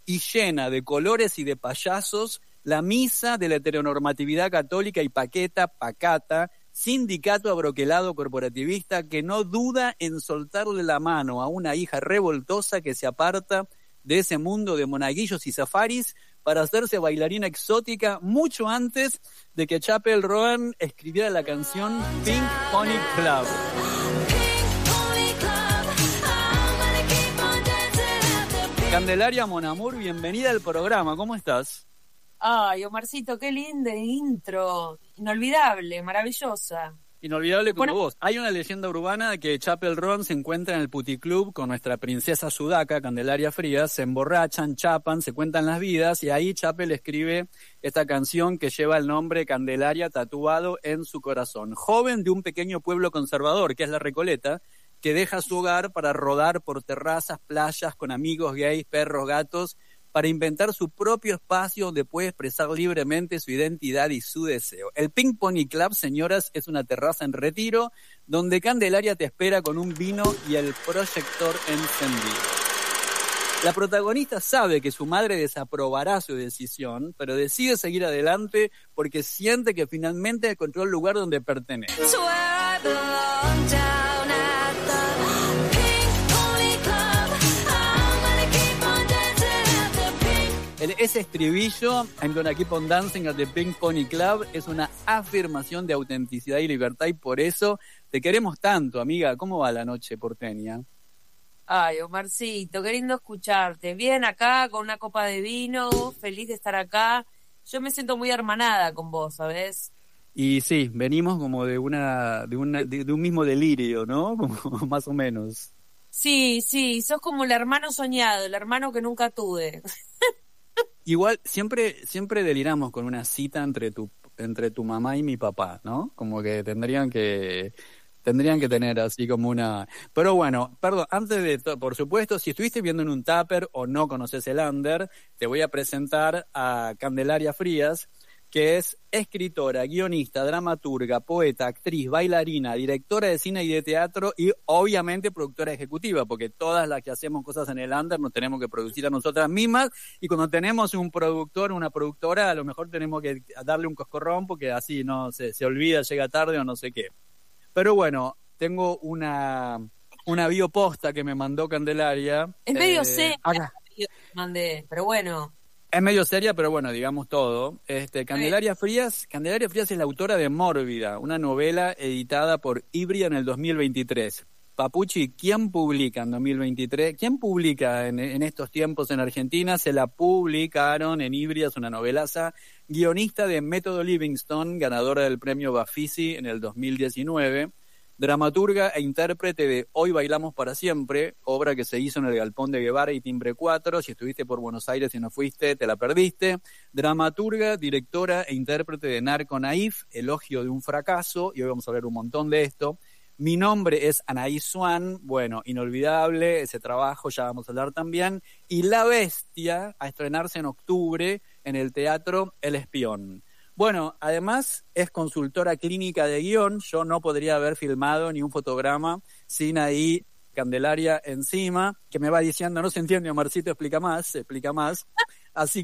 y llena de colores y de payasos la misa de la heteronormatividad católica y pacata, sindicato abroquelado corporativista que no duda en soltarle la mano a una hija revoltosa que se aparta de ese mundo de monaguillos y safaris para hacerse bailarina exótica mucho antes de que Chappell Roan escribiera la canción Pink Pony Club. Candelaria Mon Amour, bienvenida al programa, ¿cómo estás? Ay, Omarcito, qué linda intro, inolvidable, maravillosa. Inolvidable como vos. Hay una leyenda urbana de que Chappell Roan se encuentra en el puticlub con nuestra princesa sudaca, Candelaria Frías, se emborrachan, chapan, se cuentan las vidas y ahí Chappell escribe esta canción que lleva el nombre Candelaria tatuado en su corazón. Joven de un pequeño pueblo conservador, que es La Recoleta, que deja su hogar para rodar por terrazas, playas, con amigos gays, perros, gatos, para inventar su propio espacio donde puede expresar libremente su identidad y su deseo. El Pink Pony Club, señoras, es una terraza en Retiro, donde Candelaria te espera con un vino y el proyector encendido. La protagonista sabe que su madre desaprobará su decisión, pero decide seguir adelante porque siente que finalmente encontró el lugar donde pertenece. Ese estribillo, I'm gonna keep on dancing at the Pink Pony Club, es una afirmación de autenticidad y libertad y por eso te queremos tanto, amiga. ¿Cómo va la noche porteña? Ay, Omarcito, qué lindo escucharte. Bien acá, con una copa de vino, feliz de estar acá. Yo me siento muy hermanada con vos, ¿sabés? Y sí, venimos como de un mismo delirio, ¿no? Como más o menos. Sí, sos como el hermano soñado, el hermano que nunca tuve. Igual, siempre deliramos con una cita entre tu mamá y mi papá, ¿no? Como que tendrían que tener así como una... Pero bueno, perdón, antes de todo, por supuesto, si estuviste viendo en un tupper o no conoces el under, te voy a presentar a Candelaria Frías, que es escritora, guionista, dramaturga, poeta, actriz, bailarina, directora de cine y de teatro y obviamente productora ejecutiva, porque todas las que hacemos cosas en el under nos tenemos que producir a nosotras mismas y cuando tenemos un productor, una productora, a lo mejor tenemos que darle un coscorrón porque así no se olvida, llega tarde o no sé qué. Pero bueno, tengo una bioposta que me mandó Candelaria. Es medio seria, acá. mandé, pero bueno. Es medio seria, pero bueno, digamos todo. Candelaria Frías es la autora de Mórbida, una novela editada por Ibria en el 2023. Papuchi, ¿quién publica en 2023? ¿Quién publica en estos tiempos en Argentina? Se la publicaron en Ibria, es una novelaza. Guionista de Método Livingstone, ganadora del premio Bafisi en el 2019. Dramaturga e intérprete de Hoy Bailamos para Siempre, obra que se hizo en el Galpón de Guevara y Timbre 4. Si estuviste por Buenos Aires y no fuiste, te la perdiste. Dramaturga, directora e intérprete de Narco Naif, Elogio de un fracaso, y hoy vamos a hablar un montón de esto. Mi nombre es Anaí Swan, bueno, inolvidable ese trabajo, ya vamos a hablar también. Y La Bestia, a estrenarse en octubre en el Teatro El Espión. Bueno, además es consultora clínica de guión. Yo no podría haber filmado ni un fotograma sin ahí Candelaria encima, que me va diciendo, no se entiende, Omarcito, explica más. Así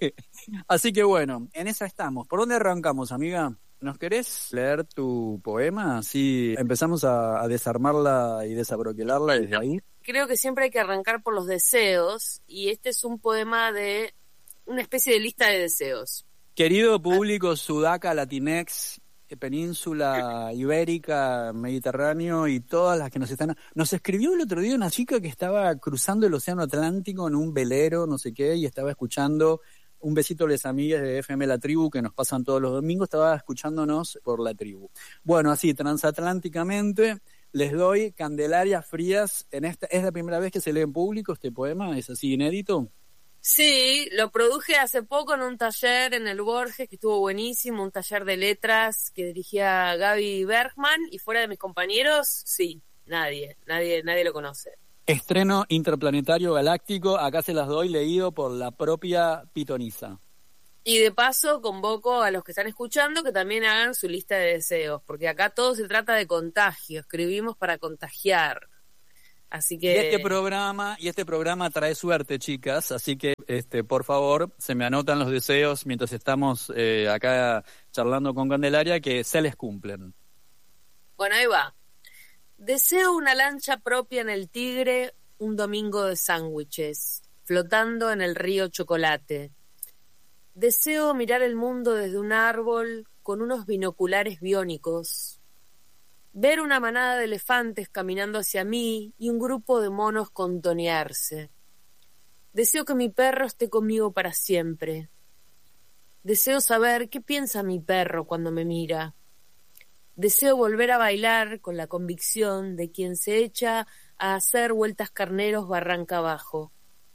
que bueno, en esa estamos. ¿Por dónde arrancamos, amiga? ¿Nos querés leer tu poema? Así empezamos a desarmarla y desabroquelarla desde ahí. Creo que siempre hay que arrancar por los deseos, y este es un poema de una especie de lista de deseos. Querido público sudaca, latinex, península ibérica, mediterráneo y todas las que nos están... Nos escribió el otro día una chica que estaba cruzando el océano Atlántico en un velero, no sé qué, y estaba escuchando... Un besito a las amigas de FM La Tribu que nos pasan todos los domingos, estaba escuchándonos por La Tribu. Bueno, así, transatlánticamente, les doy Candelaria Frías. ¿Es la primera vez que se lee en público este poema? ¿Es así inédito? Sí, lo produje hace poco en un taller en el Borges, que estuvo buenísimo, un taller de letras que dirigía Gaby Bergman, y fuera de mis compañeros, sí, nadie lo conoce. Estreno interplanetario galáctico, acá se las doy, leído por la propia pitonisa. Y de paso convoco a los que están escuchando que también hagan su lista de deseos, porque acá todo se trata de contagio, escribimos para contagiar. Así Y este que programa trae suerte, chicas, así que por favor, se me anotan los deseos mientras estamos acá charlando con Candelaria, que se les cumplen. bueno, ahí va. Deseo una lancha propia en el Tigre, un domingo de sándwiches, flotando en el río Chocolate. Deseo mirar el mundo desde un árbol con unos binoculares biónicos. Ver una manada de elefantes caminando hacia mí y un grupo de monos contonearse. Deseo que mi perro esté conmigo para siempre. Deseo saber qué piensa mi perro cuando me mira. Deseo volver a bailar con la convicción de quien se echa a hacer vueltas carneros barranca abajo.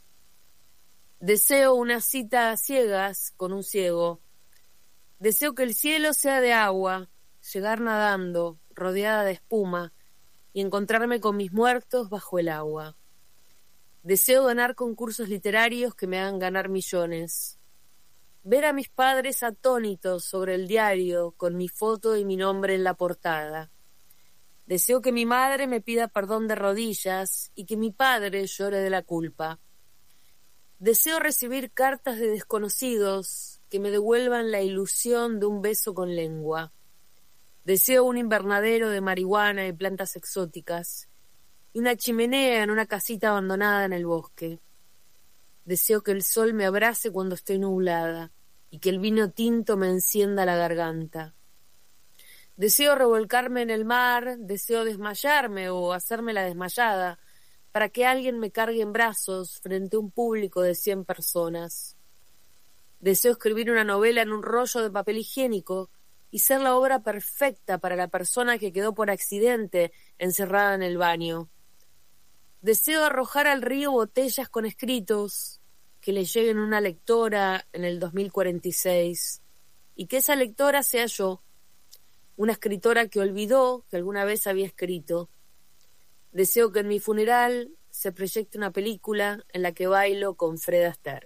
Deseo una cita a ciegas con un ciego. Deseo que el cielo sea de agua, llegar nadando, rodeada de espuma, y encontrarme con mis muertos bajo el agua. Deseo ganar concursos literarios que me hagan ganar millones. Ver a mis padres atónitos sobre el diario con mi foto y mi nombre en la portada. Deseo que mi madre me pida perdón de rodillas y que mi padre llore de la culpa. Deseo recibir cartas de desconocidos que me devuelvan la ilusión de un beso con lengua. Deseo un invernadero de marihuana y plantas exóticas y una chimenea en una casita abandonada en el bosque. Deseo que el sol me abrace cuando estoy nublada y que el vino tinto me encienda la garganta. Deseo revolcarme en el mar, deseo desmayarme o hacerme la desmayada para que alguien me cargue en brazos frente a un público de 100 personas. Deseo escribir una novela en un rollo de papel higiénico y ser la obra perfecta para la persona que quedó por accidente encerrada en el baño. Deseo arrojar al río botellas con escritos que le lleguen a una lectora en el 2046 y que esa lectora sea yo, una escritora que olvidó que alguna vez había escrito. Deseo que en mi funeral se proyecte una película en la que bailo con Fred Astaire.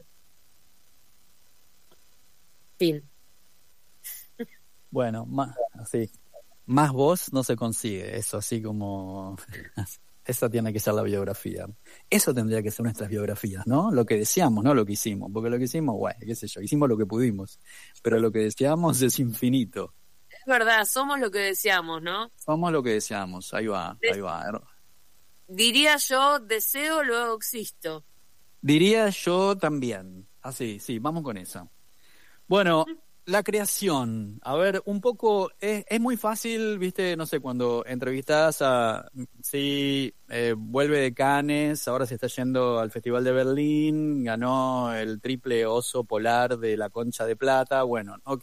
Fin. Bueno, más voz no se consigue, eso así como... Esa tiene que ser la biografía. Eso tendría que ser nuestras biografías, ¿no? Lo que deseamos, no lo que hicimos. Porque lo que hicimos, bueno, qué sé yo, hicimos lo que pudimos. Pero lo que deseamos es infinito. Es verdad, somos lo que deseamos, ¿no? Somos lo que deseamos, ahí va. Diría yo, deseo, luego existo. Diría yo también. Así, sí, vamos con esa. Bueno, la creación. A ver, un poco, es muy fácil, viste, no sé, cuando entrevistas a, sí, vuelve de Cannes, ahora se está yendo al Festival de Berlín, ganó el triple oso polar de la Concha de Plata, bueno, ok.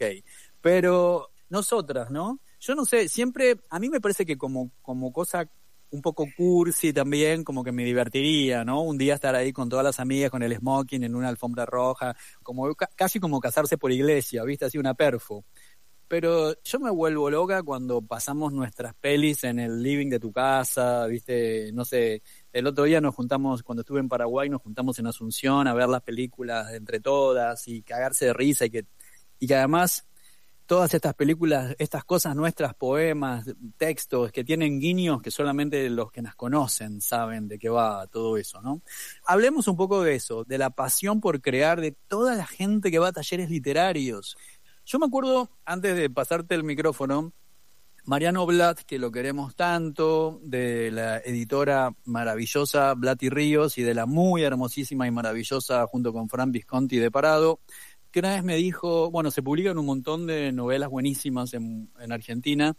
Pero nosotras, ¿no? Yo no sé, siempre, a mí me parece que como cosa un poco cursi también, como que me divertiría, ¿no? Un día estar ahí con todas las amigas, con el smoking en una alfombra roja, como casi como casarse por iglesia, ¿viste? Así una perfo. Pero yo me vuelvo loca cuando pasamos nuestras pelis en el living de tu casa, ¿viste? No sé, el otro día nos juntamos, cuando estuve en Paraguay, nos juntamos en Asunción a ver las películas entre todas y cagarse de risa y que además... Todas estas películas, estas cosas nuestras, poemas, textos, que tienen guiños que solamente los que las conocen saben de qué va todo eso, ¿no? Hablemos un poco de eso, de la pasión por crear, de toda la gente que va a talleres literarios. Yo me acuerdo, antes de pasarte el micrófono, Mariano Blatt, que lo queremos tanto, de la editora maravillosa Blatt y Ríos y de la muy hermosísima y maravillosa, junto con Fran Visconti de Parado, que una vez me dijo, bueno, se publican un montón de novelas buenísimas en Argentina,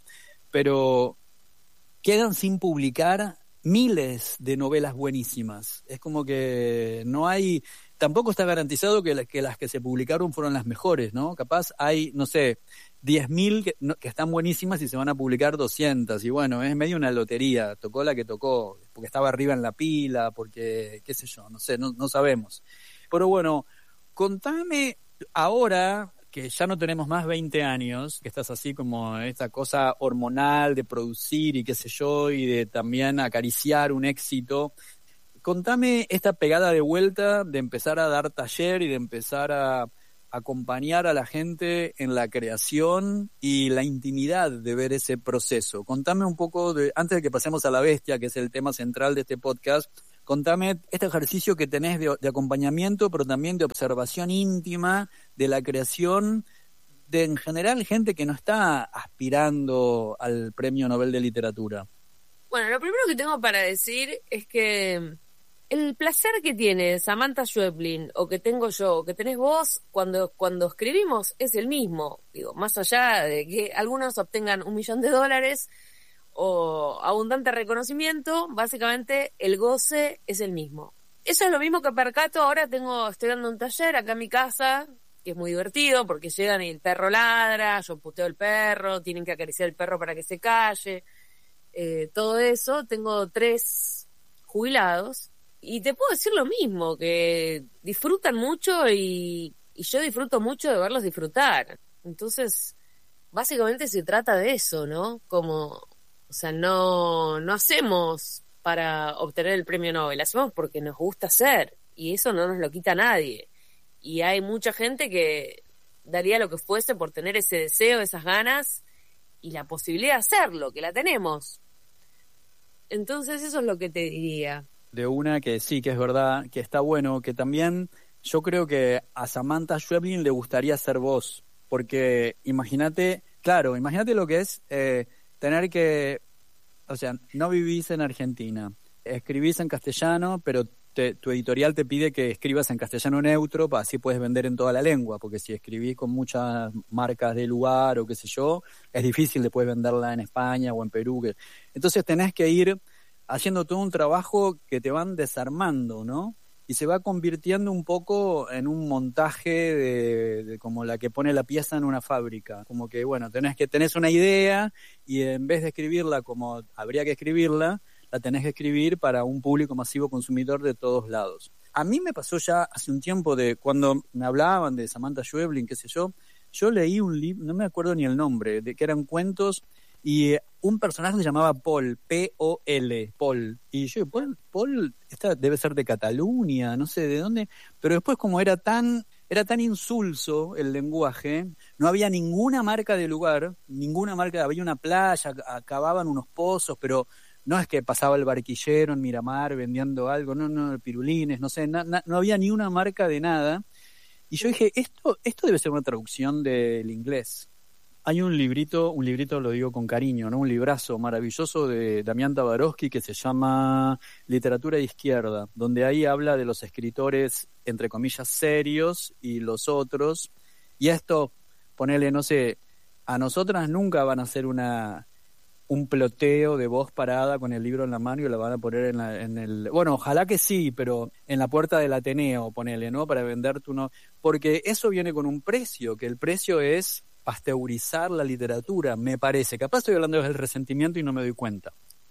pero quedan sin publicar miles de novelas buenísimas. Es como que no hay, tampoco está garantizado que las que se publicaron fueron las mejores, ¿no? Capaz hay, no sé, 10.000 que están buenísimas y se van a publicar 200, y bueno, es medio una lotería, tocó la que tocó, porque estaba arriba en la pila, porque, qué sé yo, no sé, no sabemos. Pero bueno, contame... Ahora que ya no tenemos más 20 años, que estás así como esta cosa hormonal de producir y qué sé yo, y de también acariciar un éxito, contame esta pegada de vuelta de empezar a dar taller y de empezar a acompañar a la gente en la creación y la intimidad de ver ese proceso. Contame un poco, antes de que pasemos a la bestia, que es el tema central de este podcast, contame este ejercicio que tenés de acompañamiento, pero también de observación íntima de la creación de, en general, gente que no está aspirando al Premio Nobel de Literatura. Bueno, lo primero que tengo para decir es que el placer que tiene Samantha Schweblin, o que tengo yo, o que tenés vos, cuando escribimos, es el mismo. Digo, más allá de que algunos obtengan $1 millón o abundante reconocimiento, básicamente el goce es el mismo. Eso es lo mismo que percato. Ahora estoy dando un taller acá en mi casa, que es muy divertido, porque llegan y el perro ladra, yo puteo el perro, tienen que acariciar el perro para que se calle, todo eso. Tengo 3 jubilados, y te puedo decir lo mismo, que disfrutan mucho y yo disfruto mucho de verlos disfrutar. Entonces, básicamente se trata de eso, ¿no? Como, o sea, no hacemos para obtener el premio Nobel, hacemos porque nos gusta hacer, y eso no nos lo quita nadie. Y hay mucha gente que daría lo que fuese por tener ese deseo, esas ganas y la posibilidad de hacerlo, que la tenemos. Entonces eso es lo que te diría. De una que sí, que es verdad, que está bueno, que también yo creo que a Samantha Schweblin le gustaría ser vos, porque imagínate lo que es tener que, o sea, no vivís en Argentina, escribís en castellano, pero tu editorial te pide que escribas en castellano neutro, así puedes vender en toda la lengua, porque si escribís con muchas marcas de lugar o qué sé yo, es difícil después venderla en España o en Perú. Entonces tenés que ir haciendo todo un trabajo que te van desarmando, ¿no? Y se va convirtiendo un poco en un montaje de como la que pone la pieza en una fábrica. Como que, bueno, tenés una idea y en vez de escribirla como habría que escribirla, la tenés que escribir para un público masivo consumidor de todos lados. A mí me pasó ya hace un tiempo de cuando me hablaban de Samantha Schweblin, qué sé yo leí un libro, no me acuerdo ni el nombre, de que eran cuentos, y un personaje se llamaba Paul, P-O-L, Paul. Y yo, Paul, esta debe ser de Cataluña, no sé de dónde, pero después como era tan insulso el lenguaje, no había ninguna marca de lugar, había una playa, acababan unos pozos, pero no es que pasaba el barquillero en Miramar vendiendo algo, no, pirulines, no sé, no había ni una marca de nada. Y yo dije, esto debe ser una traducción del inglés. Hay un librito, lo digo con cariño, ¿no? Un librazo maravilloso de Damián Tabarovsky que se llama Literatura de Izquierda, donde ahí habla de los escritores, entre comillas, serios y los otros. Y esto, ponele, no sé, a nosotras nunca van a hacer un ploteo de voz parada con el libro en la mano y la van a poner en el... Bueno, ojalá que sí, pero en la puerta del Ateneo, ponele, ¿no? Para venderte uno... Porque eso viene con un precio, que el precio es pasteurizar la literatura, me parece. Capaz estoy hablando del resentimiento y no me doy cuenta.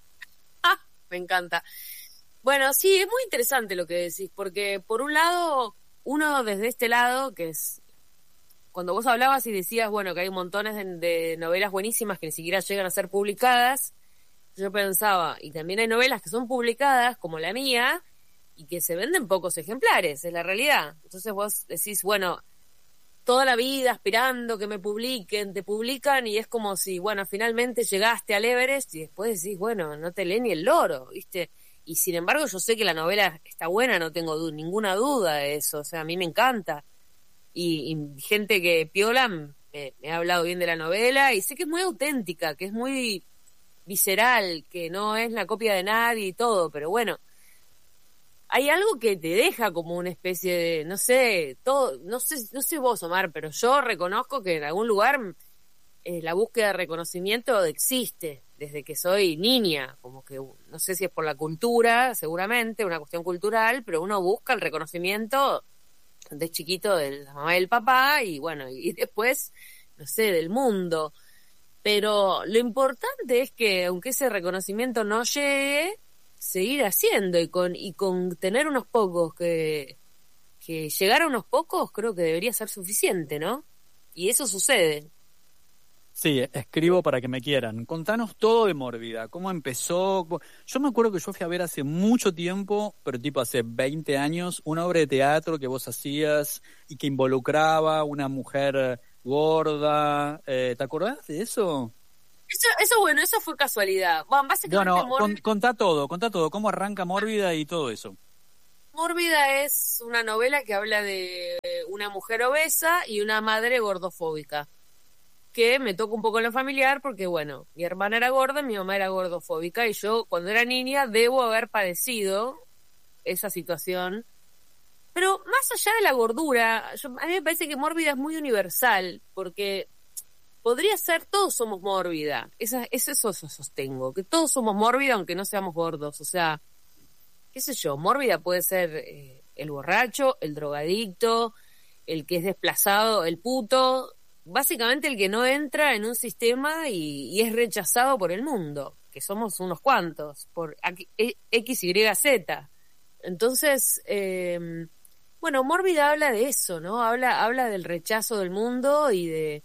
Me encanta. Bueno, sí, es muy interesante lo que decís, porque por un lado, uno desde este lado, que es cuando vos hablabas y decías, bueno, que hay montones de novelas buenísimas que ni siquiera llegan a ser publicadas, yo pensaba, y también hay novelas que son publicadas, como la mía, y que se venden pocos ejemplares, es la realidad. Entonces vos decís, bueno, toda la vida aspirando que me publiquen, te publican, y es como si, bueno, finalmente llegaste al Everest, y después decís, bueno, no te lee ni el loro, ¿viste? Y sin embargo yo sé que la novela está buena, no tengo ninguna duda de eso, o sea, a mí me encanta. Y gente que piola me ha hablado bien de la novela, y sé que es muy auténtica, que es muy visceral, que no es la copia de nadie y todo, pero bueno, hay algo que te deja como una especie de, no sé vos, Omar, pero yo reconozco que en algún lugar la búsqueda de reconocimiento existe desde que soy niña, como que no sé si es por la cultura, seguramente, una cuestión cultural, pero uno busca el reconocimiento de chiquito de la mamá y el papá, y bueno, y después, no sé, del mundo. Pero lo importante es que, aunque ese reconocimiento no llegue, seguir haciendo, y con tener unos pocos, que llegar a unos pocos creo que debería ser suficiente, ¿no? Y eso sucede. Sí, escribo para que me quieran. Contanos todo de Mórbida, cómo empezó. Yo me acuerdo que yo fui a ver hace mucho tiempo, pero tipo hace 20 años, una obra de teatro que vos hacías y que involucraba una mujer gorda. ¿Te acordás de eso? Bueno, eso fue casualidad. Bueno, básicamente Bueno, contá todo, cómo arranca Mórbida y todo eso. Mórbida es una novela que habla de una mujer obesa y una madre gordofóbica, que me toca un poco en lo familiar porque, bueno, mi hermana era gorda, mi mamá era gordofóbica y yo, cuando era niña, debo haber padecido esa situación. Pero más allá de la gordura, a mí me parece que Mórbida es muy universal, porque podría ser todos somos mórbida. Eso sostengo, que todos somos mórbida aunque no seamos gordos. O sea, qué sé yo, mórbida puede ser el borracho, el drogadicto, el que es desplazado, el puto, básicamente el que no entra en un sistema y es rechazado por el mundo, que somos unos cuantos, por X, Y, Z. Entonces, bueno, Mórbida habla de eso, ¿no? Habla del rechazo del mundo y de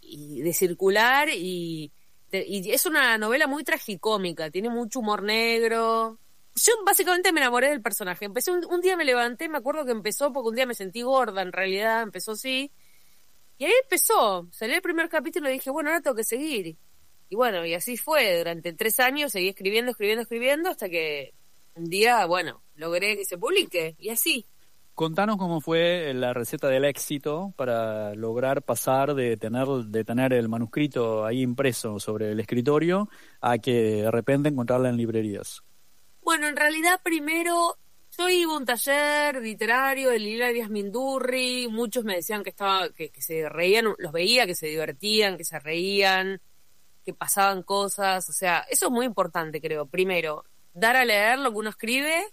circular y es una novela muy tragicómica, tiene mucho humor negro. Yo básicamente me enamoré del personaje. Empecé un día me levanté, me acuerdo que empezó porque un día me sentí gorda, en realidad empezó así. Y ahí empezó, salió el primer capítulo y dije, bueno, ahora tengo que seguir. Y bueno, y así fue, durante 3 años seguí escribiendo, hasta que un día, bueno, logré que se publique, y así. Contanos cómo fue la receta del éxito para lograr pasar de tener el manuscrito ahí impreso sobre el escritorio a que de repente encontrarla en librerías. Bueno, en realidad primero yo iba a un taller literario de Lila Díaz Mindurri, muchos me decían que se reían, los veía, que se divertían, que se reían, que pasaban cosas, o sea, eso es muy importante, creo. Primero, dar a leer lo que uno escribe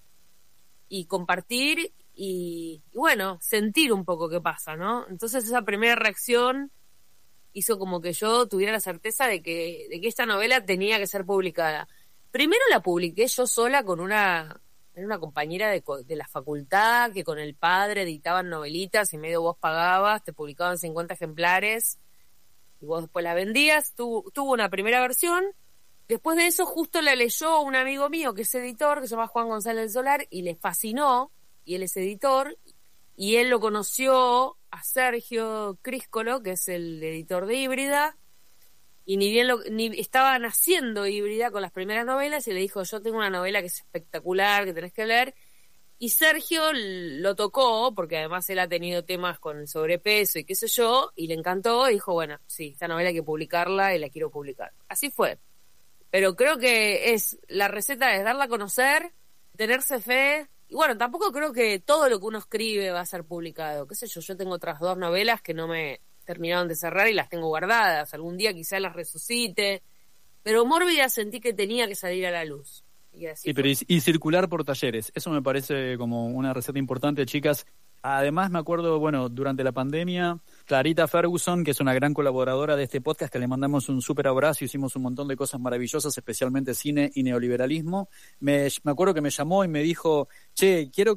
y compartir y bueno, sentir un poco qué pasa, ¿no? Entonces esa primera reacción hizo como que yo tuviera la certeza de que esta novela tenía que ser publicada. Primero la publiqué yo sola era una compañera de la facultad que con el padre editaban novelitas y medio vos pagabas, te publicaban 50 ejemplares y vos después la vendías. Tuvo una primera versión. Después de eso justo la leyó un amigo mío que es editor, que se llama Juan González del Solar, y le fascinó, y él es editor, y él lo conoció a Sergio Críscolo, que es el editor de Híbrida, y ni estaban haciendo Híbrida con las primeras novelas, y le dijo, yo tengo una novela que es espectacular, que tenés que leer, y Sergio lo tocó, porque además él ha tenido temas con el sobrepeso y qué sé yo, y le encantó, y dijo, bueno, sí, esta novela hay que publicarla y la quiero publicar. Así fue. Pero creo que la receta es darla a conocer, tenerse fe, y bueno, tampoco creo que todo lo que uno escribe va a ser publicado, qué sé yo tengo otras 2 novelas que no me terminaron de cerrar y las tengo guardadas, algún día quizás las resucite, pero Mórbida sentí que tenía que salir a la luz. Y así sí, pero y circular por talleres, eso me parece como una receta importante, chicas. Además me acuerdo, bueno, durante la pandemia, Clarita Ferguson, que es una gran colaboradora de este podcast, que le mandamos un súper abrazo, hicimos un montón de cosas maravillosas, especialmente cine y neoliberalismo. Me acuerdo que me llamó y me dijo, che, quiero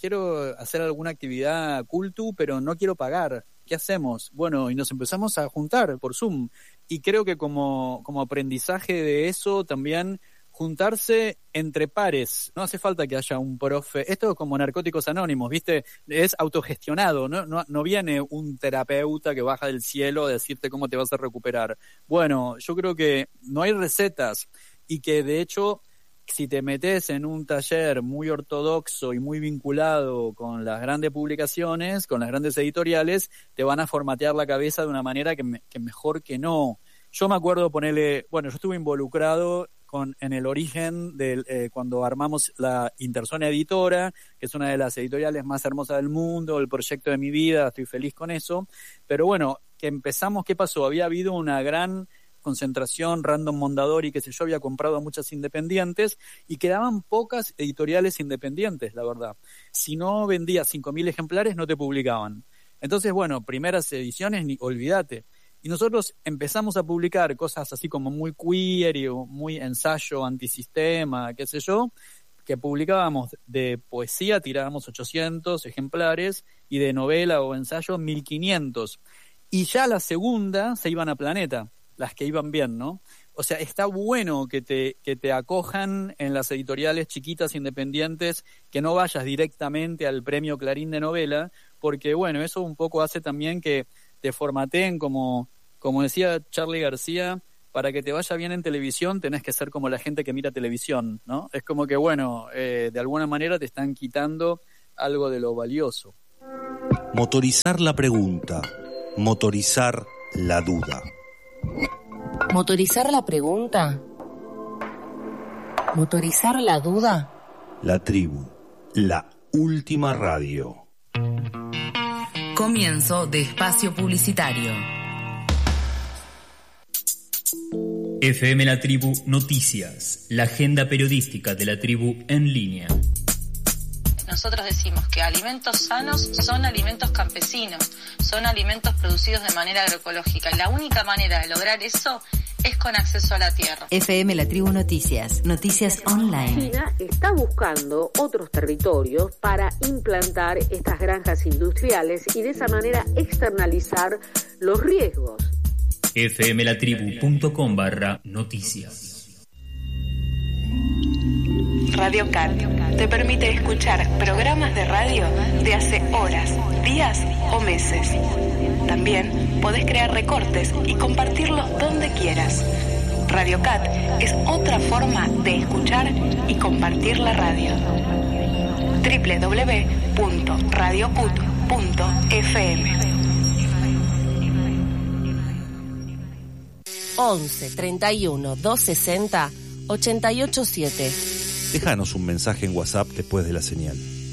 hacer alguna actividad cultu, pero no quiero pagar. ¿Qué hacemos? Bueno, y nos empezamos a juntar por Zoom. Y creo que como aprendizaje de eso también juntarse entre pares, no hace falta que haya un profe, esto es como Narcóticos Anónimos, ¿viste? Es autogestionado, no viene un terapeuta que baja del cielo a decirte cómo te vas a recuperar. Bueno, yo creo que no hay recetas y que de hecho si te metes en un taller muy ortodoxo y muy vinculado con las grandes publicaciones, con las grandes editoriales, te van a formatear la cabeza de una manera que mejor que no. Yo me acuerdo yo estuve involucrado en el origen cuando armamos la Interzona Editora, que es una de las editoriales más hermosas del mundo, el proyecto de mi vida, estoy feliz con eso. Pero bueno, que empezamos, ¿qué pasó? Había habido una gran concentración, Random Mondadori, qué sé yo, había comprado muchas independientes y quedaban pocas editoriales independientes, la verdad. Si no vendías 5.000 ejemplares, no te publicaban. Entonces, bueno, primeras ediciones, olvídate. Y nosotros empezamos a publicar cosas así como muy queer y muy ensayo antisistema, qué sé yo, que publicábamos de poesía, tirábamos 800 ejemplares y de novela o ensayo 1.500. Y ya la segunda se iban a Planeta. las que iban bien, ¿no? O sea, está bueno que te acojan en las editoriales chiquitas independientes, que no vayas directamente al premio Clarín de novela, porque bueno, eso un poco hace también que te formateen, como decía Charly García, para que te vaya bien en televisión tenés que ser como la gente que mira televisión, ¿no? Es como que bueno, de alguna manera te están quitando algo de lo valioso. Motorizar la pregunta, motorizar la duda. ¿Motorizar la pregunta? ¿Motorizar la duda? La tribu, la última radio. Comienzo de espacio publicitario. FM La Tribu Noticias, la agenda periodística de la tribu en línea. Nosotros decimos que alimentos sanos son alimentos campesinos, son alimentos producidos de manera agroecológica. Y la única manera de lograr eso es con acceso a la tierra. FM La Tribu Noticias, noticias online. China está buscando otros territorios para implantar estas granjas industriales y de esa manera externalizar los riesgos. fmlatribu.com/noticias. Radio Cat te permite escuchar programas de radio de hace horas, días o meses. También podés crear recortes y compartirlos donde quieras. Radio Cat es otra forma de escuchar y compartir la radio. www.radiocut.fm 11 31 260 887. Déjanos un mensaje en WhatsApp después de la señal.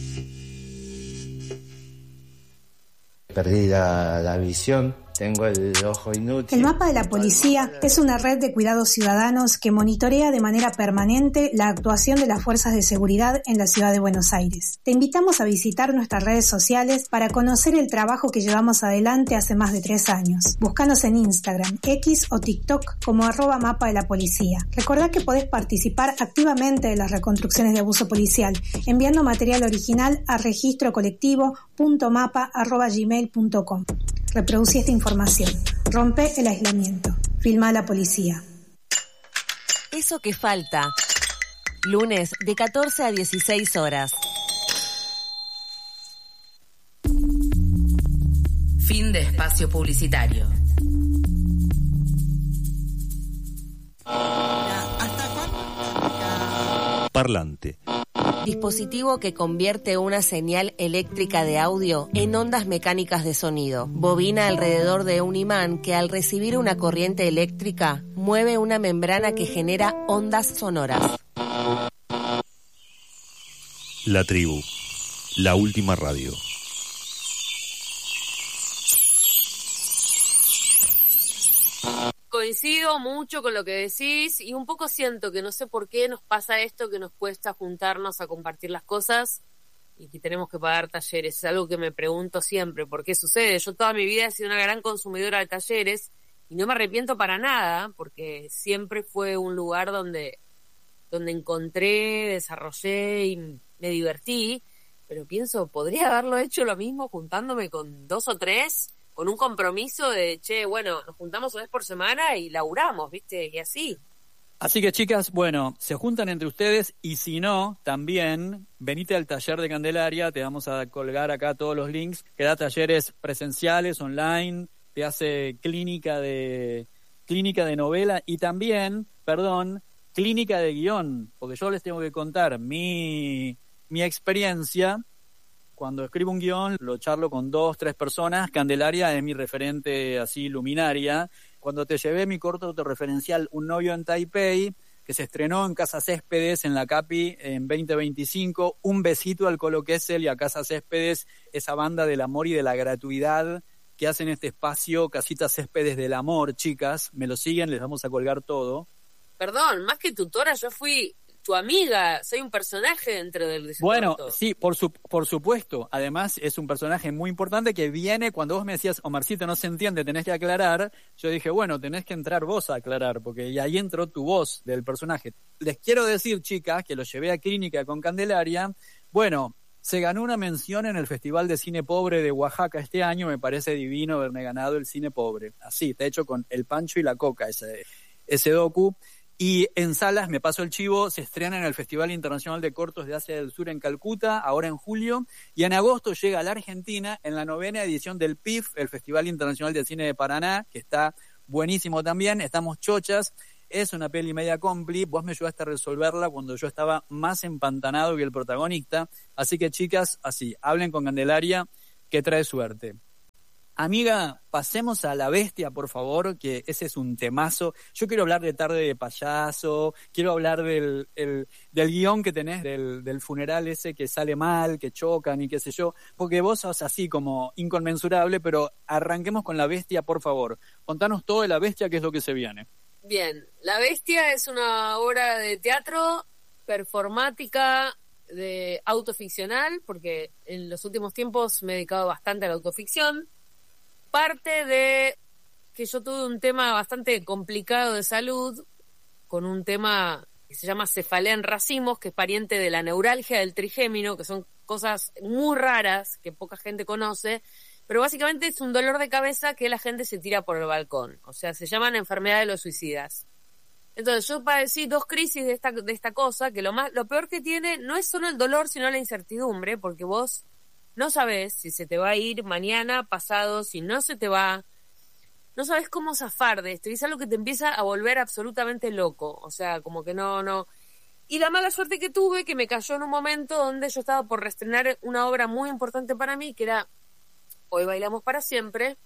Perdí la visión, tengo el ojo inútil. El mapa de la policía es una red de cuidados ciudadanos que monitorea de manera permanente la actuación de las fuerzas de seguridad en la ciudad de Buenos Aires. Te invitamos a visitar nuestras redes sociales para conocer el trabajo que llevamos adelante hace más de 3 años. Búscanos en Instagram, X o TikTok como @mapa de la policía. Recordá que podés participar activamente de las reconstrucciones de abuso policial enviando material original a registrocolectivo.mapa@gmail.com. Reproducí esta información. Rompe el aislamiento. Filma a la policía. Eso que falta. Lunes de 14 a 16 horas. Fin de espacio publicitario. Parlante. Dispositivo que convierte una señal eléctrica de audio en ondas mecánicas de sonido. Bobina alrededor de un imán que al recibir una corriente eléctrica mueve una membrana que genera ondas sonoras. La tribu, la última radio. Coincido mucho con lo que decís y un poco siento que no sé por qué nos pasa esto, que nos cuesta juntarnos a compartir las cosas y que tenemos que pagar talleres. Es algo que me pregunto siempre, ¿por qué sucede? Yo toda mi vida he sido una gran consumidora de talleres y no me arrepiento para nada, porque siempre fue un lugar donde encontré, desarrollé y me divertí, pero pienso, podría haberlo hecho lo mismo juntándome con 2 o 3, con un compromiso de, bueno, nos juntamos una vez por semana y laburamos, ¿viste? Y así. Así que, chicas, bueno, se juntan entre ustedes y si no, también venite al taller de Candelaria, te vamos a colgar acá todos los links, que da talleres presenciales, online, te hace clínica de novela y también, clínica de guión, porque yo les tengo que contar mi experiencia. Cuando escribo un guión, lo charlo con 2, 3 personas. Candelaria es mi referente así luminaria. Cuando te llevé mi corto autorreferencial Un novio en Taipei, que se estrenó en Casa Céspedes, en la Capi, en 2025, un besito al Colo Kessel y a Casa Céspedes, esa banda del amor y de la gratuidad que hacen este espacio, Casitas Céspedes del Amor, chicas. Me lo siguen, les vamos a colgar todo. Perdón, más que tutora, yo fui tu amiga, soy un personaje dentro del diseño. Bueno, sí, por supuesto. Además, es un personaje muy importante que viene, cuando vos me decías, Omarcito, no se entiende, tenés que aclarar, yo dije, bueno, tenés que entrar vos a aclarar, porque y ahí entró tu voz del personaje. Les quiero decir, chicas, que lo llevé a clínica con Candelaria. Bueno, Se ganó una mención en el Festival de Cine Pobre de Oaxaca este año, me parece divino haberme ganado el cine pobre. Así, está hecho con el pancho y la coca ese docu. Y en salas, me paso el chivo, se estrena en el Festival Internacional de Cortos de Asia del Sur en Calcuta, ahora en julio, y en agosto llega a la Argentina en la 9ª edición del PIF, el Festival Internacional de Cine de Paraná, que está buenísimo también, estamos chochas, es una peli media compli, vos me ayudaste a resolverla cuando yo estaba más empantanado que el protagonista, así que chicas, así, hablen con Candelaria, que trae suerte. Amiga, pasemos a La Bestia, por favor, que ese es un temazo. Yo quiero hablar de Tarde de Payaso, quiero hablar del guión que tenés del funeral ese que sale mal, que chocan y qué sé yo, porque vos sos así como inconmensurable, pero arranquemos con La Bestia, por favor. Contanos todo de La Bestia, qué es lo que se viene. Bien, La Bestia es una obra de teatro performática, de autoficcional, porque en los últimos tiempos me he dedicado bastante a la autoficción. Parte de que yo tuve un tema bastante complicado de salud, con un tema que se llama cefalea en racimos, que es pariente de la neuralgia del trigémino, que son cosas muy raras que poca gente conoce, pero básicamente es un dolor de cabeza que la gente se tira por el balcón, o sea, se llaman enfermedad de los suicidas. Entonces yo padecí 2 crisis de esta cosa, que lo peor que tiene no es solo el dolor, sino la incertidumbre, porque vos no sabés si se te va a ir mañana, pasado, si no se te va. No sabés cómo zafar de esto. Y es algo que te empieza a volver absolutamente loco. O sea, como que no. Y la mala suerte que tuve, que me cayó en un momento donde yo estaba por reestrenar una obra muy importante para mí, que era Hoy Bailamos para Siempre.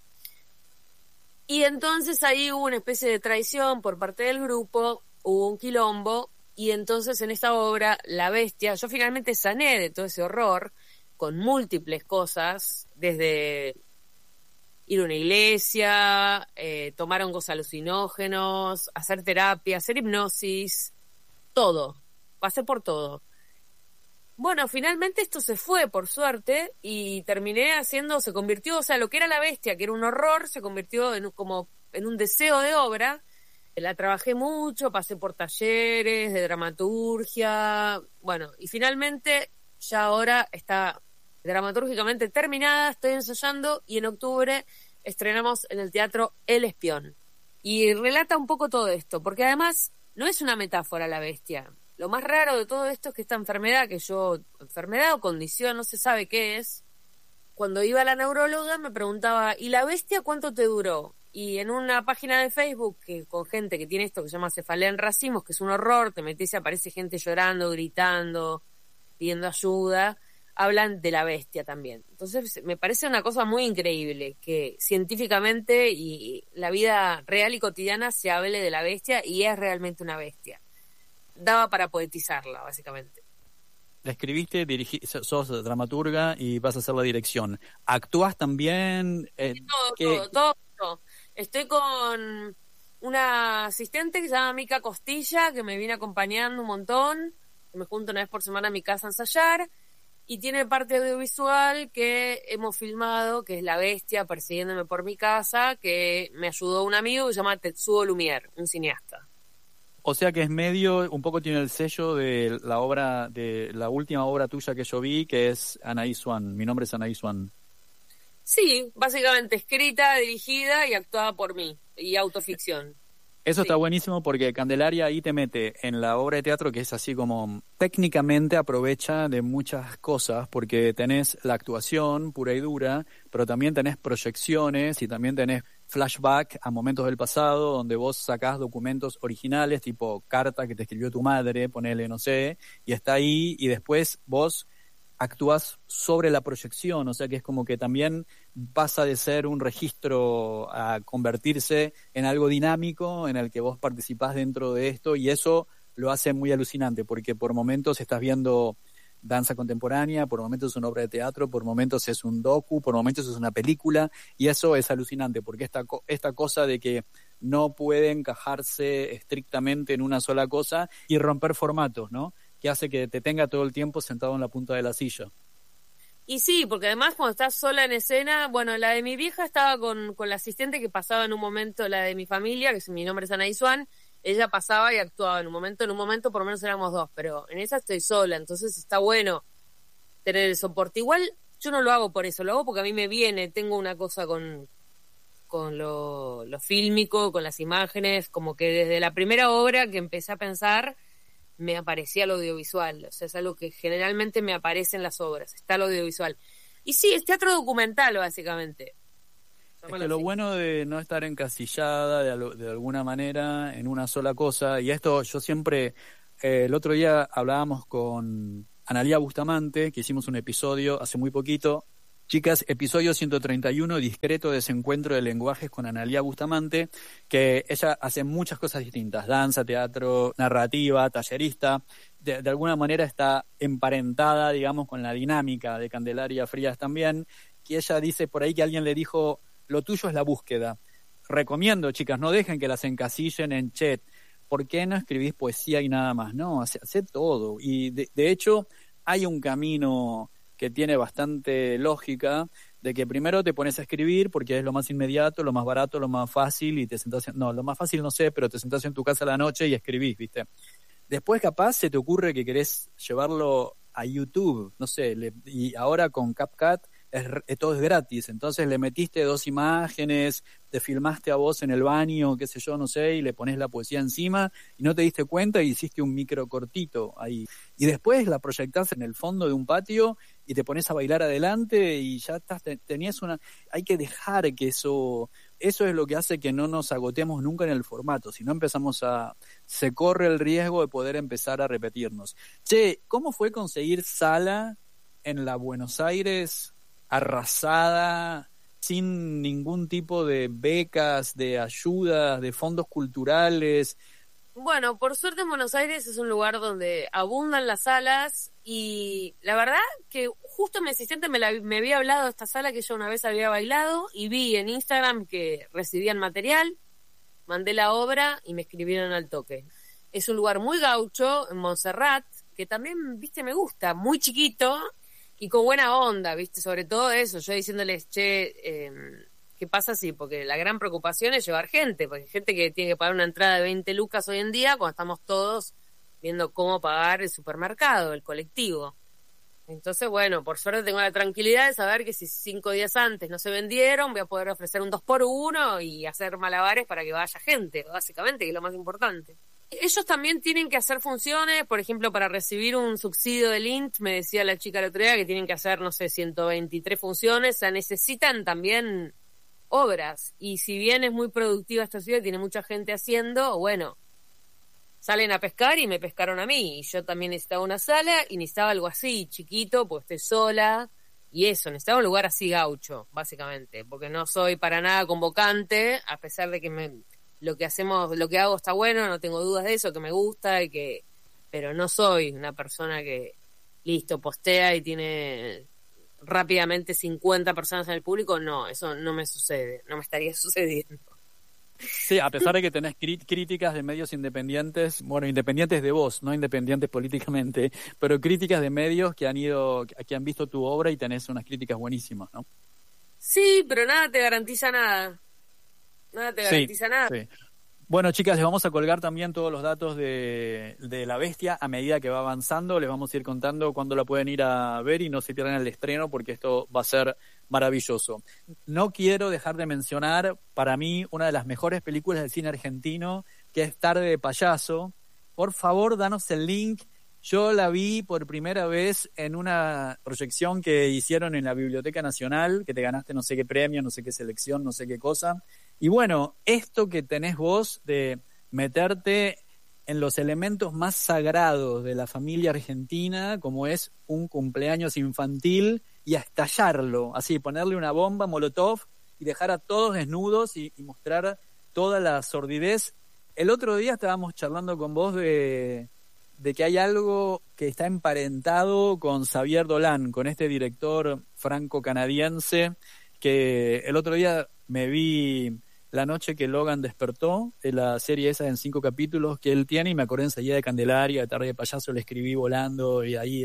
Y entonces ahí hubo una especie de traición por parte del grupo, hubo un quilombo. Y entonces en esta obra, La Bestia, yo finalmente sané de todo ese horror, con múltiples cosas, desde ir a una iglesia, tomar hongos alucinógenos, hacer terapia, hacer hipnosis, todo, pasé por todo. Bueno, finalmente esto se fue, por suerte, y terminé se convirtió, o sea, lo que era La Bestia, que era un horror, se convirtió en un deseo de obra. La trabajé mucho, pasé por talleres de dramaturgia, bueno, y finalmente ya ahora está dramatúrgicamente terminada, estoy ensayando y en octubre estrenamos en el teatro El Espión. Y relata un poco todo esto, porque además no es una metáfora La Bestia. Lo más raro de todo esto es que esta enfermedad enfermedad o condición, no se sabe qué es, cuando iba a la neuróloga me preguntaba, ¿y La Bestia cuánto te duró? Y en una página de Facebook con gente que tiene esto que se llama cefalea en racimos, que es un horror, te metes y aparece gente llorando, gritando, pidiendo ayuda, hablan de La Bestia también. Entonces me parece una cosa muy increíble que científicamente y la vida real y cotidiana se hable de La Bestia y es realmente una bestia. Daba para poetizarla, básicamente. La escribiste, sos dramaturga y vas a hacer la dirección. ¿Actúas también? Todo. Estoy con una asistente que se llama Mica Costilla, que me viene acompañando un montón. Me junto una vez por semana a mi casa a ensayar. Y tiene parte audiovisual que hemos filmado, que es La Bestia persiguiéndome por mi casa, que me ayudó un amigo que se llama Tetsuo Lumière, un cineasta. O sea que es medio, un poco tiene el sello de la obra, de la última obra tuya que yo vi, que es Anaí Swan. Mi nombre es Anaí Swan. Sí, básicamente escrita, dirigida y actuada por mí, y autoficción. Eso está buenísimo porque Candelaria ahí te mete en la obra de teatro que es así como técnicamente aprovecha de muchas cosas porque tenés la actuación pura y dura, pero también tenés proyecciones y también tenés flashback a momentos del pasado donde vos sacás documentos originales tipo carta que te escribió tu madre, ponele, no sé, y está ahí y después vos actúas sobre la proyección, o sea que es como que también pasa de ser un registro a convertirse en algo dinámico en el que vos participás dentro de esto y eso lo hace muy alucinante porque por momentos estás viendo danza contemporánea, por momentos es una obra de teatro, por momentos es un docu, por momentos es una película y eso es alucinante porque esta cosa de que no puede encajarse estrictamente en una sola cosa y romper formatos, ¿no? Que hace que te tenga todo el tiempo sentado en la punta de la silla. Y sí, porque además cuando estás sola en escena, bueno, la de mi vieja estaba con la asistente que pasaba en un momento, la de mi familia, que mi nombre es Anaí Swan, ella pasaba y actuaba en un momento por lo menos éramos 2, pero en esa estoy sola, entonces está bueno tener el soporte. Igual yo no lo hago por eso, lo hago porque a mí me viene, tengo una cosa con lo fílmico, con las imágenes, como que desde la primera obra que empecé a pensar me aparecía el audiovisual, o sea, es algo que generalmente me aparece en las obras, está el audiovisual. Y sí, es teatro documental, básicamente. Es que lo bueno de no estar encasillada de alguna manera en una sola cosa, y esto yo siempre, el otro día hablábamos con Analía Bustamante, que hicimos un episodio hace muy poquito. Chicas, episodio 131, discreto desencuentro de lenguajes con Analía Bustamante, que ella hace muchas cosas distintas, danza, teatro, narrativa, tallerista, de alguna manera está emparentada, digamos, con la dinámica de Candelaria Frías también, que ella dice por ahí que alguien le dijo, lo tuyo es la búsqueda. Recomiendo, chicas, no dejen que las encasillen en chat, ¿por qué no escribís poesía y nada más? No, hace todo, y de hecho hay un camino que tiene bastante lógica, de que primero te pones a escribir porque es lo más inmediato, lo más barato, lo más fácil, y te sentás, no, lo más fácil no sé, pero te sentás en tu casa a la noche y escribís, ¿viste? Después capaz se te ocurre que querés llevarlo a YouTube, no sé, y ahora con CapCut todo es gratis, entonces le metiste 2 imágenes, te filmaste a vos en el baño, qué sé yo, no sé, y le pones la poesía encima y no te diste cuenta y hiciste un micro cortito ahí. Y después la proyectás en el fondo de un patio y te pones a bailar adelante y ya estás, tenías una... Hay que dejar que eso es lo que hace que no nos agotemos nunca en el formato, si no empezamos se corre el riesgo de poder empezar a repetirnos. Che, ¿cómo fue conseguir sala en la Buenos Aires arrasada, sin ningún tipo de becas, de ayudas, de fondos culturales? Bueno, por suerte en Buenos Aires es un lugar donde abundan las salas y la verdad que justo mi asistente me había hablado de esta sala que yo una vez había bailado y vi en Instagram que recibían material, mandé la obra y me escribieron al toque. Es un lugar muy gaucho, en Montserrat, que también, viste, me gusta, muy chiquito y con buena onda, viste, sobre todo eso, yo diciéndoles, che, ¿qué pasa si? Porque la gran preocupación es llevar gente, porque hay gente que tiene que pagar una entrada de 20 lucas hoy en día cuando estamos todos viendo cómo pagar el supermercado, el colectivo. Entonces, bueno, por suerte tengo la tranquilidad de saber que si 5 días antes no se vendieron, voy a poder ofrecer un 2x1 y hacer malabares para que vaya gente, básicamente, que es lo más importante. Ellos también tienen que hacer funciones, por ejemplo, para recibir un subsidio del INT, me decía la chica el otro día que tienen que hacer, no sé, 123 funciones, o sea, necesitan también obras, y si bien es muy productiva esta ciudad, tiene mucha gente haciendo, bueno, salen a pescar y me pescaron a mí, y yo también necesitaba una sala y necesitaba algo así, chiquito, porque estoy sola, y eso, necesitaba un lugar así gaucho, básicamente, porque no soy para nada convocante, a pesar de que lo que hago está bueno, no tengo dudas de eso, que me gusta, pero no soy una persona que, listo, postea y tiene rápidamente 50 personas en el público, no, eso no me sucede, no me estaría sucediendo. Sí, a pesar de que tenés críticas de medios independientes, bueno, independientes de vos, no independientes políticamente, pero críticas de medios que han visto tu obra y tenés unas críticas buenísimas, ¿no? Sí, pero nada te garantiza nada. Nada te garantiza nada. Sí. Bueno, chicas, les vamos a colgar también todos los datos de La Bestia a medida que va avanzando. Les vamos a ir contando cuándo la pueden ir a ver y no se pierdan el estreno porque esto va a ser maravilloso. No quiero dejar de mencionar, para mí, una de las mejores películas del cine argentino, que es Tarde de Payaso. Por favor, danos el link. Yo la vi por primera vez en una proyección que hicieron en la Biblioteca Nacional, que te ganaste no sé qué premio, no sé qué selección, no sé qué cosa. Y bueno, esto que tenés vos de meterte en los elementos más sagrados de la familia argentina, como es un cumpleaños infantil, y a estallarlo, así, ponerle una bomba molotov y dejar a todos desnudos y mostrar toda la sordidez. El otro día estábamos charlando con vos de que hay algo que está emparentado con Xavier Dolan, con este director franco-canadiense, que el otro día me vi La noche que Logan despertó, de la serie esa en 5 capítulos que él tiene, y me acordé enseguida de Candelaria, de Tarde de Payaso, le escribí volando, y ahí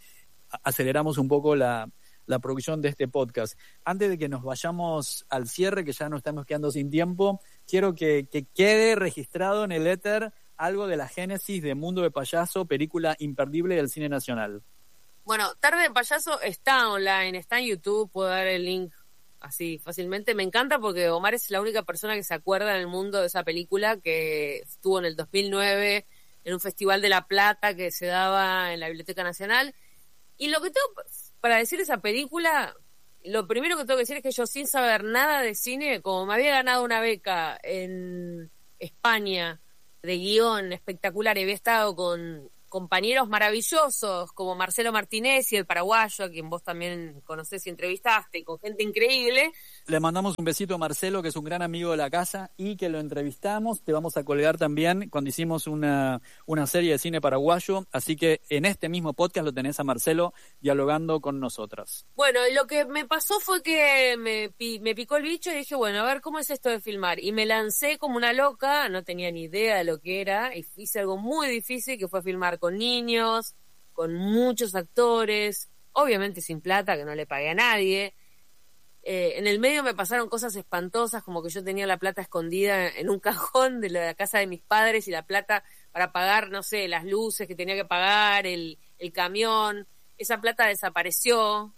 aceleramos un poco la producción de este podcast. Antes de que nos vayamos al cierre, que ya nos estamos quedando sin tiempo, quiero que quede registrado en el éter algo de la génesis de Mundo de Payaso, película imperdible del cine nacional. Bueno, Tarde de Payaso está online, está en YouTube, puedo dar el link así fácilmente. Me encanta porque Omar es la única persona que se acuerda en el mundo de esa película, que estuvo en el 2009 en un festival de La Plata que se daba en la Biblioteca Nacional. Y lo que tengo para decir de esa película, lo primero que tengo que decir es que yo, sin saber nada de cine, como me había ganado una beca en España de guión espectacular y había estado con compañeros maravillosos como Marcelo Martínez y el paraguayo, a quien vos también conocés y entrevistaste, y con gente increíble. Le mandamos un besito a Marcelo, que es un gran amigo de la casa y que lo entrevistamos. Te vamos a colgar también cuando hicimos una serie de cine paraguayo, así que en este mismo podcast lo tenés a Marcelo dialogando con nosotras. Bueno, y lo que me pasó fue que me picó el bicho y dije, bueno, a ver, ¿cómo es esto de filmar? Y me lancé como una loca, no tenía ni idea de lo que era, y hice algo muy difícil, que fue filmar con niños, con muchos actores, obviamente sin plata, que no le pagué a nadie. En el medio me pasaron cosas espantosas, como que yo tenía la plata escondida en un cajón de la casa de mis padres, y la plata para pagar, no sé, las luces que tenía que pagar, el camión. Esa plata desapareció.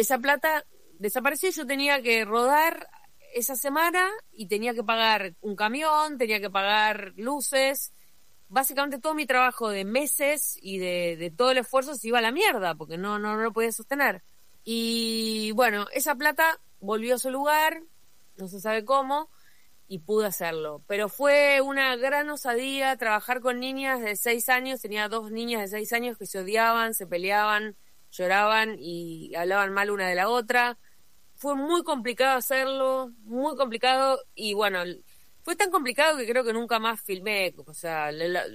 Yo tenía que rodar esa semana y tenía que pagar un camión, tenía que pagar luces. Básicamente todo mi trabajo de meses y de todo el esfuerzo se iba a la mierda, porque no lo podía sostener. Y bueno, esa plata volvió a su lugar, no se sabe cómo, y pude hacerlo. Pero fue una gran osadía trabajar con niñas de 6 años. Tenía 2 niñas de 6 años que se odiaban, se peleaban, lloraban y hablaban mal una de la otra. Fue muy complicado hacerlo, muy complicado, y bueno, fue tan complicado que creo que nunca más filmé. O sea,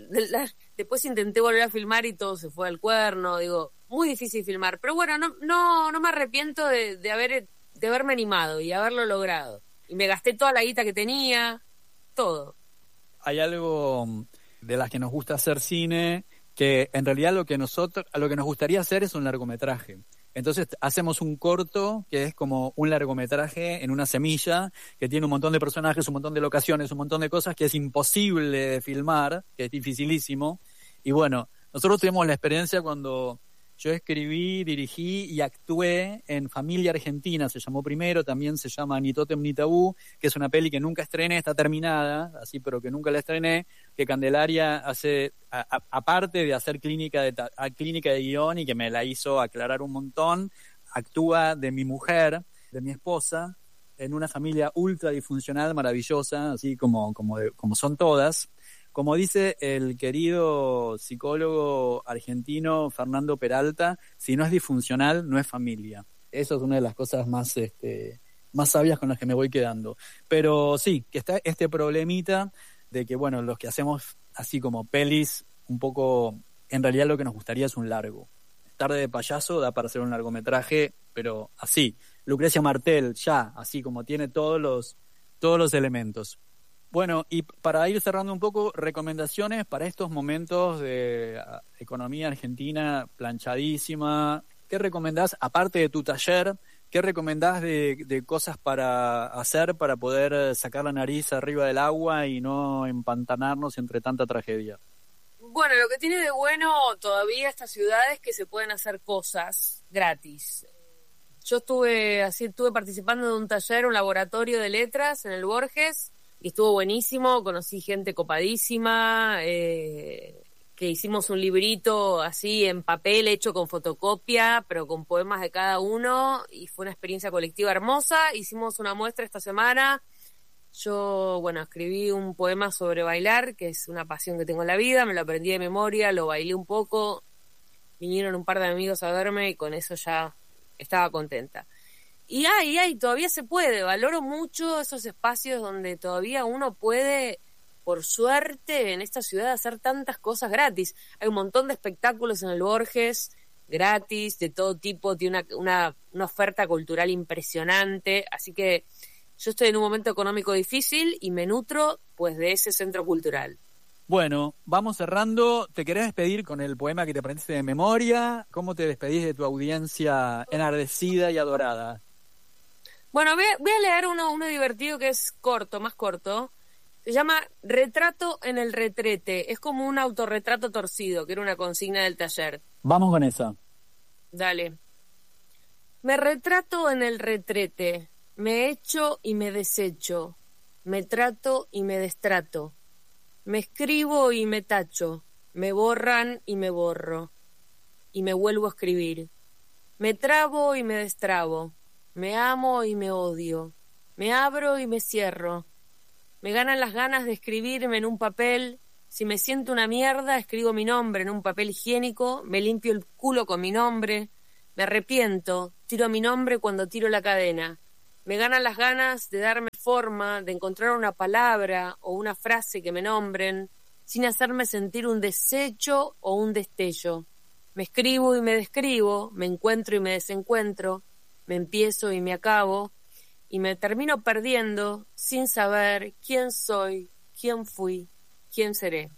después intenté volver a filmar y todo se fue al cuerno. Digo, muy difícil filmar, pero bueno, no me arrepiento de haberme animado y haberlo logrado. Y me gasté toda la guita que tenía, todo. Hay algo de las que nos gusta hacer cine, que en realidad lo que nos gustaría hacer es un largometraje. Entonces hacemos un corto que es como un largometraje en una semilla, que tiene un montón de personajes, un montón de locaciones, un montón de cosas que es imposible de filmar, que es dificilísimo. Y bueno, nosotros tuvimos la experiencia cuando yo escribí, dirigí y actué en Familia Argentina, se llamó primero, también se llama Ni Tótem ni Tabú, que es una peli que nunca estrené, está terminada, así, pero que nunca la estrené, que Candelaria hace, aparte de hacer clínica de guión y que me la hizo aclarar un montón, actúa de mi mujer, de mi esposa, en una familia ultra disfuncional, maravillosa, así como son todas. Como dice el querido psicólogo argentino Fernando Peralta, si no es disfuncional, no es familia. Eso es una de las cosas más sabias con las que me voy quedando. Pero sí, que está este problemita de que, bueno, los que hacemos así como pelis, un poco, en realidad lo que nos gustaría es un largo. Tarde de Payaso da para hacer un largometraje, pero así. Lucrecia Martel, ya, así como tiene todos los elementos. Bueno, y para ir cerrando un poco, recomendaciones para estos momentos de economía argentina planchadísima. ¿Qué recomendás, aparte de tu taller, qué recomendás de cosas para hacer para poder sacar la nariz arriba del agua y no empantanarnos entre tanta tragedia? Bueno, lo que tiene de bueno todavía esta ciudad es que se pueden hacer cosas gratis. Yo estuve participando de un taller, un laboratorio de letras en el Borges, y estuvo buenísimo, conocí gente copadísima, que hicimos un librito así en papel hecho con fotocopia, pero con poemas de cada uno, y fue una experiencia colectiva hermosa. Hicimos una muestra esta semana. Yo, bueno, escribí un poema sobre bailar, que es una pasión que tengo en la vida, me lo aprendí de memoria, lo bailé un poco, vinieron un par de amigos a verme y con eso ya estaba contenta. Y todavía se puede, valoro mucho esos espacios donde todavía uno puede, por suerte, en esta ciudad hacer tantas cosas gratis. Hay un montón de espectáculos en el Borges, gratis, de todo tipo, tiene una oferta cultural impresionante, así que yo estoy en un momento económico difícil y me nutro pues de ese centro cultural. Bueno, vamos cerrando. ¿Te querés despedir con el poema que te aprendiste de memoria? ¿Cómo te despedís de tu audiencia enardecida y adorada? Bueno, voy a leer uno divertido que es corto, más corto. Se llama Retrato en el retrete. Es como un autorretrato torcido, que era una consigna del taller. Vamos con esa. Dale. Me retrato en el retrete, me echo y me desecho, me trato y me destrato, me escribo y me tacho, me borran y me borro, y me vuelvo a escribir. Me trabo y me destrabo, me amo y me odio, me abro y me cierro. Me ganan las ganas de escribirme en un papel. Si me siento una mierda, escribo mi nombre en un papel higiénico, me limpio el culo con mi nombre, me arrepiento, tiro mi nombre cuando tiro la cadena. Me ganan las ganas de darme forma, de encontrar una palabra o una frase que me nombren, sin hacerme sentir un desecho o un destello. Me escribo y me describo, me encuentro y me desencuentro, me empiezo y me acabo, y me termino perdiendo sin saber quién soy, quién fui, quién seré.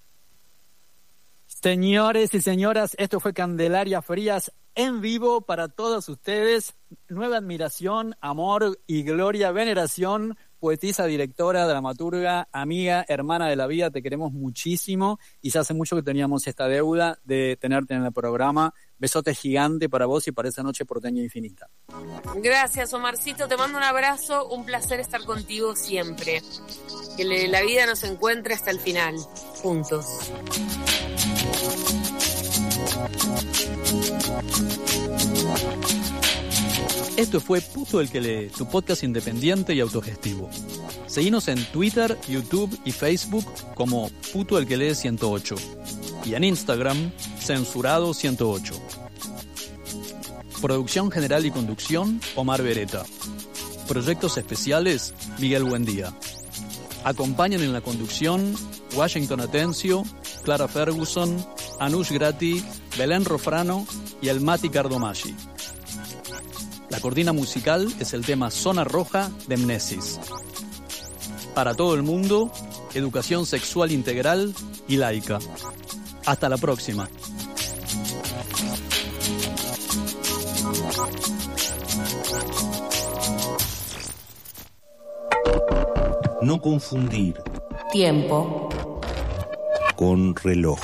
Señores y señoras, esto fue Candelaria Frías en vivo para todos ustedes. Nueva admiración, amor y gloria, veneración. Poetisa, directora, dramaturga, amiga, hermana de la vida, te queremos muchísimo y ya hace mucho que teníamos esta deuda de tenerte en el programa. Besote gigante para vos y para esa noche porteña infinita. Gracias, Omarcito, te mando un abrazo, un placer estar contigo siempre. Que la vida nos encuentre hasta el final, juntos. Esto fue Puto el que lee, tu podcast independiente y autogestivo. Seguinos en Twitter, YouTube y Facebook como Puto el que lee 108 y en Instagram Censurado 108. Producción general y conducción Omar Beretta. Proyectos especiales Miguel Buendía. Acompañan en la conducción Washington Atencio, Clara Ferguson, Anush Grati, Belén Rofrano y el Mati Cardomaggi. La cortina musical es el tema Zona Roja de Mnesis. Para todo el mundo, educación sexual integral y laica. Hasta la próxima. No confundir tiempo con reloj.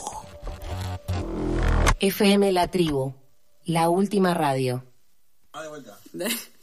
FM La Tribu, la última radio. De vuelta.